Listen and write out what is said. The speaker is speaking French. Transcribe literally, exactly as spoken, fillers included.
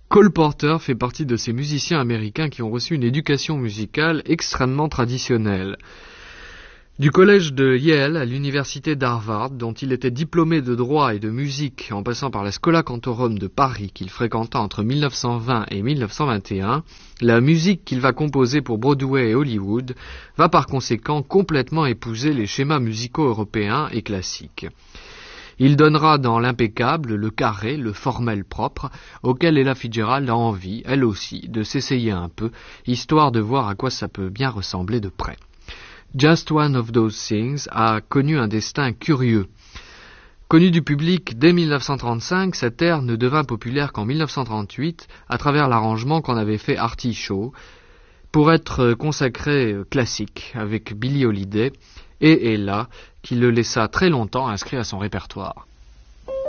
Cole Porter fait partie de ces musiciens américains qui ont reçu une éducation musicale extrêmement traditionnelle. Du collège de Yale à l'université d'Harvard, dont il était diplômé de droit et de musique, en passant par la Schola Cantorum de Paris qu'il fréquenta entre mille neuf cent vingt et mille neuf cent vingt et un, la musique qu'il va composer pour Broadway et Hollywood va par conséquent complètement épouser les schémas musicaux européens et classiques. Il donnera dans l'impeccable, le carré, le formel propre, auquel Ella Fitzgerald a envie, elle aussi, de s'essayer un peu, histoire de voir à quoi ça peut bien ressembler de près. Just One of Those Things a connu un destin curieux. Connu du public dès mille neuf cent trente-cinq, cet air ne devint populaire qu'en mille neuf cent trente-huit, à travers l'arrangement qu'en avait fait Artie Shaw, pour être consacré classique avec Billie Holiday et Ella, qui le laissa très longtemps inscrit à son répertoire.